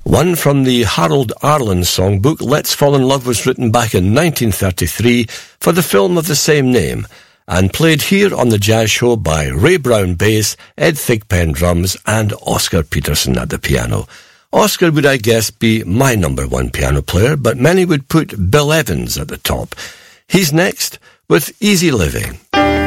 One from the Harold Arlen songbook, Let's Fall in Love was written back in 1933 for the film of the same name, and played here on the Jazz Show by Ray Brown bass, Ed Thigpen drums, and Oscar Peterson at the piano. Oscar would, I guess, be my number one piano player, but many would put Bill Evans at the top. He's next with Easy Living.